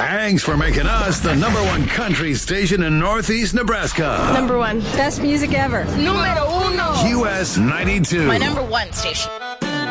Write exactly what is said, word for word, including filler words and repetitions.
Thanks for making us the number one country station in Northeast Nebraska. Number one. Best music ever. Numero uno. U S ninety-two. My number one station.